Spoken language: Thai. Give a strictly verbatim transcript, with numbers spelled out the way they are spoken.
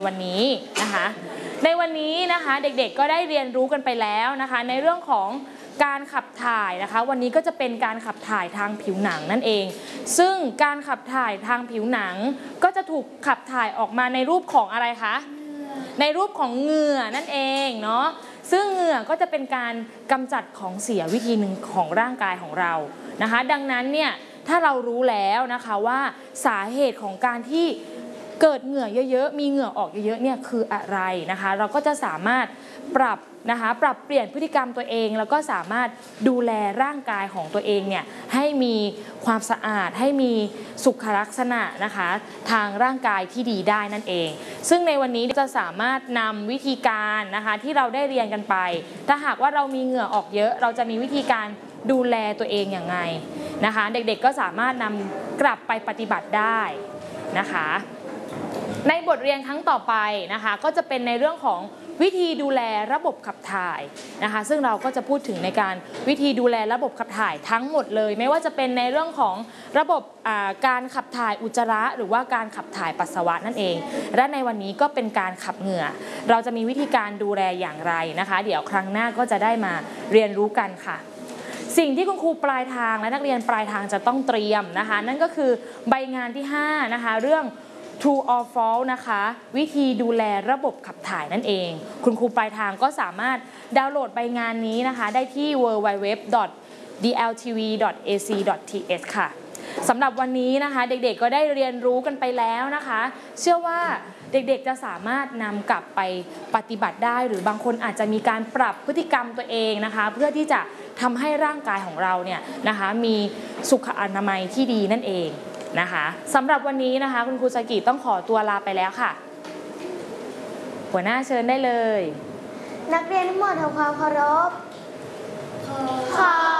วันนี้นะคะในวันนี้นะคะเด็กๆก็ได้เรียนรู้กันไปแล้วนะคะในเรื่องของการขับถ่ายนะคะวันนี้ก็จะเป็นการขับถ่ายทางผิวหนังนั่นเองซึ่งการขับถ่ายทางผิวหนังก็จะถูกขับถ่ายออกมาในรูปของอะไรคะในรูปของเหงื่อนั่นเองเนาะซึ่งเหงื่อก็จะเป็นการกำจัดของเสียวิธีหนึ่งของร่างกายของเรานะคะดังนั้นเนี่ยถ้าเรารู้แล้วนะคะว่าสาเหตุของการที่เกิดเหงื่อเยอะๆมีเหงื่อออกเยอะๆเนี่ยคืออะไรนะคะเราก็จะสามารถปรับนะคะปรับเปลี่ยนพฤติกรรมตัวเองแล้วก็สามารถดูแลร่างกายของตัวเองเนี่ยให้มีความสะอาดให้มีสุขลักษณะนะคะทางร่างกายที่ดีได้นั่นเองซึ่งในวันนี้จะสามารถนำวิธีการนะคะที่เราได้เรียนกันไปถ้าหากว่าเรามีเหงื่อออกเยอะเราจะมีวิธีการดูแลตัวเองอย่างไงนะคะเด็กๆก็สามารถนำกลับไปปฏิบัติได้นะคะในบทเรียนครั้งต่อไปนะคะก็จะเป็นในเรื่องของวิธีดูแลระบบขับถ่ายนะคะซึ่งเราก็จะพูดถึงในการวิธีดูแลระบบขับถ่ายทั้งหมดเลยไม่ว่าจะเป็นในเรื่องของระบบการขับถ่ายอุจจาระหรือว่าการขับถ่ายปัสสาวะนั่นเองและในวันนี้ก็เป็นการขับเหงื่อเราจะมีวิธีการดูแลอย่างไรนะคะเดี๋ยวครั้งหน้าก็จะได้มาเรียนรู้กันค่ะสิ่งที่คุณครูปลายทางและนักเรียนปลายทางจะต้องเตรียมนะคะนั่นก็คือใบงานที่ห้านะคะเรื่องTrue or False นะคะวิธีดูแลระบบขับถ่ายนั่นเองคุณครูปลายทางก็สามารถดาวน์โหลดใบงานนี้นะคะได้ที่ ดับเบิลยู ดับเบิลยู ดับเบิลยู ดอท ดี แอล ที วี ดอท เอ ซี ดอท ที เอช ค่ะสำหรับวันนี้นะคะเด็กๆก็ได้เรียนรู้กันไปแล้วนะคะเชื่อว่าเด็กๆจะสามารถนำกลับไปปฏิบัติได้หรือบางคนอาจจะมีการปรับพฤติกรรมตัวเองนะคะเพื่อที่จะทำให้ร่างกายของเราเนี่ยนะคะมีสุขอนามัยที่ดีนั่นเองนะคะสำหรับวันนี้นะคะคุณครูสกิต้องขอตัวลาไปแล้วค่ะหัวหน้าเชิญได้เลยนักเรียนทั้งหมดทำความเคารพขอ